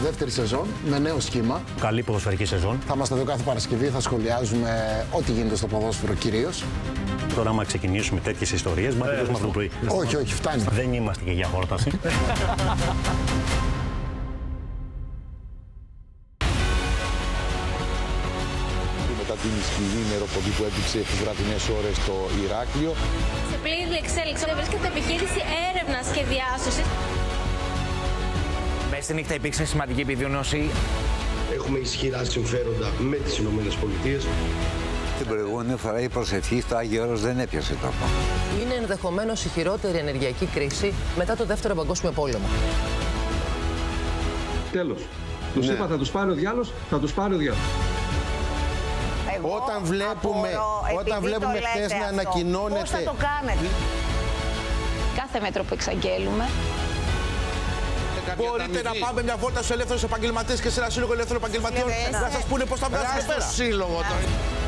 δεύτερη σεζόν με νέο σχήμα. Καλή ποδοσφαιρική σεζόν. Θα είμαστε εδώ κάθε Παρασκευή, θα σχολιάζουμε ό,τι γίνεται στο ποδόσφαιρο κυρίως. Τώρα, άμα ξεκινήσουμε τέτοιες ιστορίες, μα τελειώσουμε αυτό το πρωί. Όχι, όχι, φτάνει. Δεν είμαστε και για χόρταση. Μετά την σκληρή νεροποντή που έπληξε τις βραδινές ώρες στο Ηράκλειο. Σε πλήρη εξέλιξη βρίσκεται επιχείρηση έρευνας και διάσωσης. Μέσα στη νύχτα υπήρξε σημαντική επιδείνωση. Έχουμε ισχυρά συμφέροντα με τις Ηνωμένες Πολιτείες. Την προηγούμενη φορά η προσευχή στο Άγιο Όρος δεν έπιασε τόπο. Είναι ενδεχομένως η χειρότερη ενεργειακή κρίση μετά το Δεύτερο Παγκόσμιο Πόλεμο. Τέλος. Τους είπα θα τους πάρει ο διάλος, θα τους πάρει ο διάλος. Όταν βλέπουμε χθες να ανακοινώνεται... Πώς θα το κάνετε? Κάθε μέτρο που εξαγγέλουμε. Μπορείτε να πάμε μια βόλτα στους ελεύθερους επαγγελματίες και σε ένα σύλλογο ελεύθερων επαγγελματιών να σας πούνε πώς θα βγάλετε πέρα. Σύλλογο τώρα.